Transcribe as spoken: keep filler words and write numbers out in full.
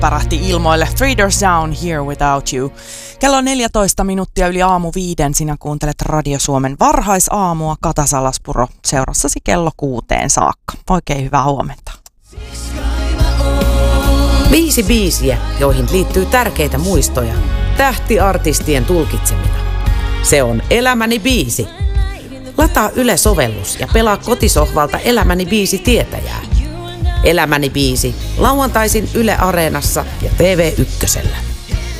pärähti ilmoille. Three Doors Down, Here Without You. Kello on neljätoista minuuttia yli aamu viiden. Sinä kuuntelet Radio Suomen varhaisaamua. Kata Salaspuro seurassasi kello kuuteen saakka. Oikein hyvää huomenta. Viisi biisiä, joihin liittyy tärkeitä muistoja. Tähtiartistien tulkitsemina. Se on Elämäni biisi. Lataa Yle-sovellus ja pelaa kotisohvalta Elämäni biisi tietäjää. Elämäni biisi lauantaisin Yle Areenassa ja T V Ykkösellä.